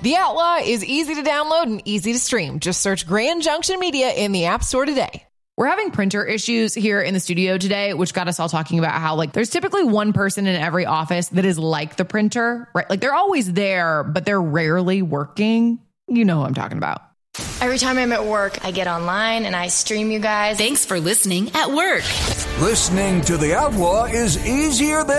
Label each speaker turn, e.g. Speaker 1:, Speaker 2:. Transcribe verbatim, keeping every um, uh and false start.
Speaker 1: The Outlaw is easy to download and easy to stream. Just search Grand Junction Media in the App Store today. We're having printer issues here in the studio today, which got us all talking about how like there's typically one person in every office that is like the printer, right? Like they're always there, but they're rarely working. You know who I'm talking about.
Speaker 2: Every time I'm at work, I get online and I stream you guys.
Speaker 3: Thanks for listening at work.
Speaker 4: Listening to The Outlaw is easier than